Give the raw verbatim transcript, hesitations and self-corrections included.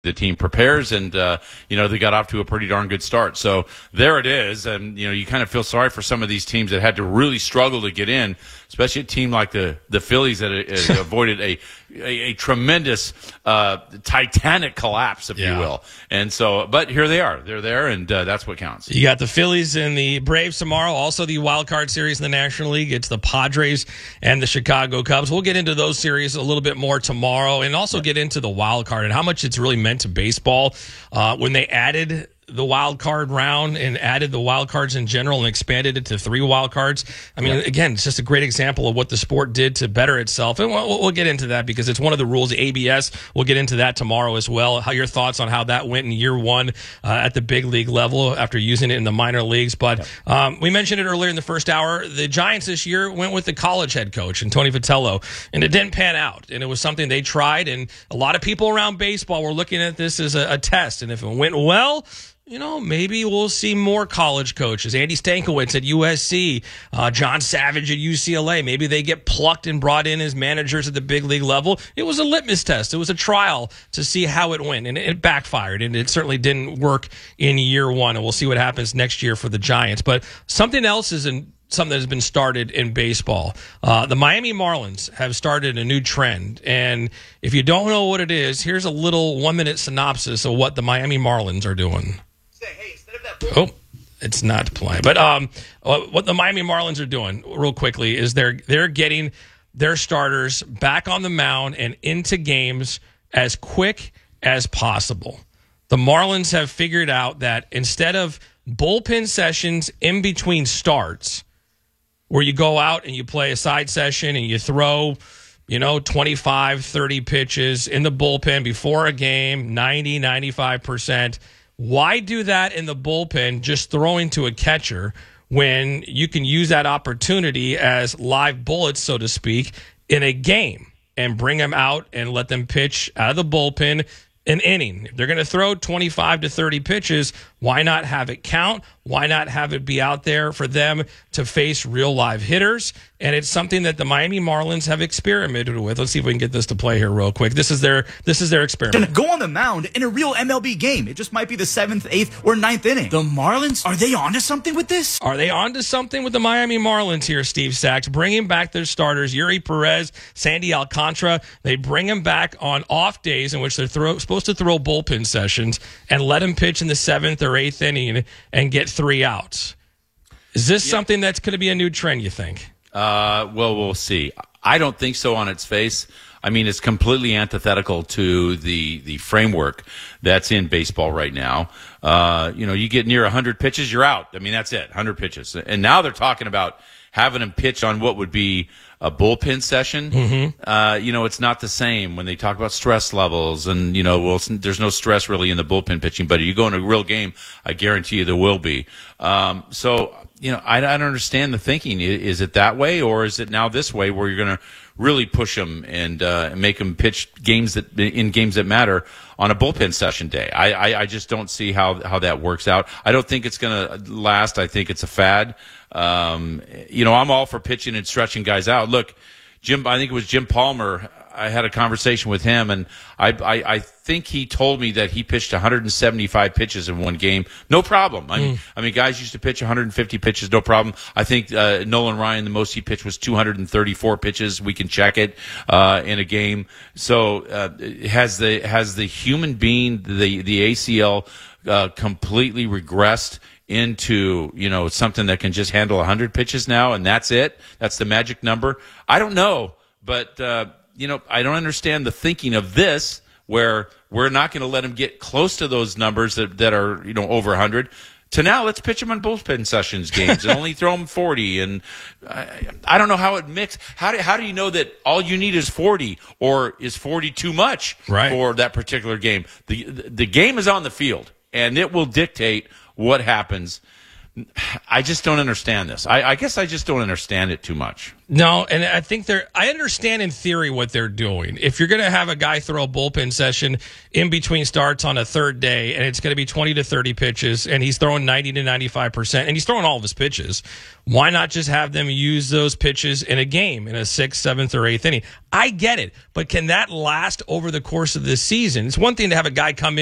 the team prepares, and uh, you know they got off to a pretty darn good start. So there it is, and you know you kind of feel sorry for some of these teams that had to really struggle to get in, especially a team like the the Phillies that uh, avoided a, a a tremendous uh, Titanic collapse, if yeah. you will. And so, but here they are, they're there, and uh, that's what counts. You got the Phillies and the Braves tomorrow. Also, the wild card series in the National League. It's the Padres and the Chicago Cubs. We'll get into those series a little bit more tomorrow, and also get into the wild card and how much it's really meant to baseball. Uh, when they added the wild card round and added the wild cards in general and expanded it to three wild cards. I mean, yeah. again, it's just a great example of what the sport did to better itself. And we'll, we'll get into that because it's one of the rules. The A B S, we'll get into that tomorrow as well. How your thoughts on how that went in year one uh, at the big league level after using it in the minor leagues. But um, we mentioned it earlier in the first hour. The Giants this year went with the college head coach and Tony Vitello, and it didn't pan out. And it was something they tried, and a lot of people around baseball were looking at this as a, a test. And if it went well, you know, maybe we'll see more college coaches. Andy Stankiewicz at U S C, uh, John Savage at U C L A. Maybe they get plucked and brought in as managers at the big league level. It was a litmus test. It was a trial to see how it went, and it backfired, and it certainly didn't work in year one. And we'll see what happens next year for the Giants. But something else is in something that has been started in baseball. Uh, the Miami Marlins have started a new trend. And if you don't know what it is, here's a little one-minute synopsis of what the Miami Marlins are doing. Hey, instead of that oh, it's not playing. But um, what the Miami Marlins are doing, real quickly, is they're they're getting their starters back on the mound and into games as quick as possible. The Marlins have figured out that instead of bullpen sessions in between starts, where you go out and you play a side session and you throw, you know, twenty-five, thirty pitches in the bullpen before a game, ninety, ninety-five percent. Why do that in the bullpen, just throwing to a catcher, when you can use that opportunity as live bullets, so to speak, in a game and bring them out and let them pitch out of the bullpen an inning? If they're going to throw twenty-five to thirty pitches, why not have it count? Why not have it be out there for them to face real live hitters? And it's something that the Miami Marlins have experimented with. Let's see if we can get this to play here real quick. This is their this is their experiment. Go on the mound in a real M L B game. It just might be the seventh, eighth, or ninth inning. The Marlins, are they onto something with this? Are they onto something with the Miami Marlins here, Steve Sachs? Bringing back their starters, Yuri Perez, Sandy Alcantara. They bring them back on off days in which they're throw, supposed to throw bullpen sessions and let them pitch in the seventh or eighth inning and get three outs. Is this yeah. something that's going to be a new trend, you think? Uh, well, we'll see. I don't think so on its face. I mean, it's completely antithetical to the, the framework that's in baseball right now. Uh, you know, you get near one hundred pitches, you're out. I mean, that's it, one hundred pitches. And now they're talking about having them pitch on what would be a bullpen session. Mm-hmm. Uh, you know, it's not the same when they talk about stress levels and, you know, well, there's no stress really in the bullpen pitching, but if you go in a real game, I guarantee you there will be. Um, so, you know, I, I don't understand the thinking. Is it that way, or is it now this way where you're going to really push them and uh, make them pitch games that in games that matter on a bullpen session day? I, I, I just don't see how, how that works out. I don't think it's going to last. I think it's a fad. Um, you know, I'm all for pitching and stretching guys out. Look, Jim, I think it was Jim Palmer. I had a conversation with him, and I, I, I think he told me that he pitched one hundred seventy-five pitches in one game. No problem. I mean, mm. I mean, guys used to pitch one hundred fifty pitches, no problem. I think uh, Nolan Ryan, the most he pitched was two hundred thirty-four pitches. We can check it uh, in a game. So uh, has the has the human being, the the A C L, uh, completely regressed into, you know, something that can just handle one hundred pitches now, and that's it? That's the magic number? I don't know, but uh, you know, I don't understand the thinking of this, where we're not going to let them get close to those numbers that, that are, you know, over one hundred. To now, let's pitch them on bullpen sessions games and only throw them forty. And I, I don't know how it mix. How do how do you know that all you need is forty, or is forty too much right. for that particular game? The the game is on the field, and it will dictate what happens. I just don't understand this. I, I guess I just don't understand it too much. No, and I think they're, I understand in theory what they're doing. If you're going to have a guy throw a bullpen session in between starts on a third day, and it's going to be twenty to thirty pitches, and he's throwing ninety to ninety-five percent, and he's throwing all of his pitches, why not just have them use those pitches in a game, in a sixth, seventh, or eighth inning? I get it, but can that last over the course of this season? It's one thing to have a guy come in